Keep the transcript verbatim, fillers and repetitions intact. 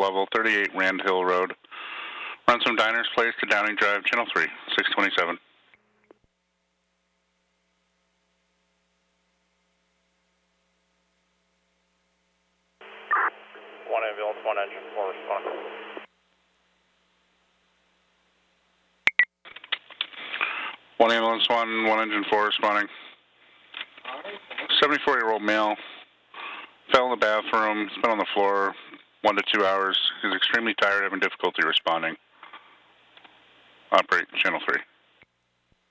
level, thirty-eight Rand Hill Road. Ransom Diners Place to Downing Drive, Channel three, six twenty-seven. One ambulance, one engine, four responding. One ambulance, one, one engine, four responding. seventy-four-year-old male. Fell in the bathroom. He's been on the floor one to two hours. He's extremely tired, having difficulty responding. Operate Channel three.